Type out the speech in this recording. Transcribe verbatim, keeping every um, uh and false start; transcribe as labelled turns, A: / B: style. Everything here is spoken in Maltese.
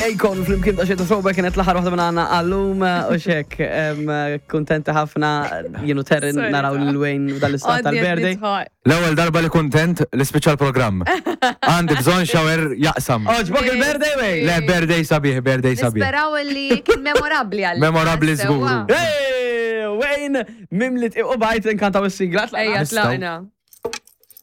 A: Ejkon fl-imkien ta' xeta soba kienet l-ħar waħda minna għallum u xek kontenta ħafna jenu terren naraw l-wejn u dal-istat tal-birthday.
B: L-ewwel darba li kontent l-special program. Għandi bżon xawer jaqsam.
A: Oġbok il-birthday wey?
B: Le, birthday sabiħ, birthday sabiħ.
C: Nisperaw li kien memorabli għal.
B: Memorabli zgur.
A: Wejn, mimlit u bajt inkantaw s-siglat.
C: Ejja, tlaqna.